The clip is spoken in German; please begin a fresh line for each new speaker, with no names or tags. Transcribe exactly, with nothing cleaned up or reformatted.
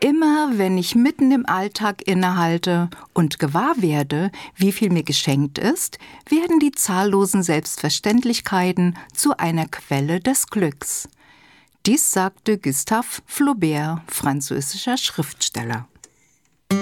Immer wenn ich mitten im Alltag innehalte und gewahr werde, wie viel mir geschenkt ist, werden die zahllosen Selbstverständlichkeiten zu einer Quelle des Glücks. Dies sagte Gustave Flaubert, französischer Schriftsteller.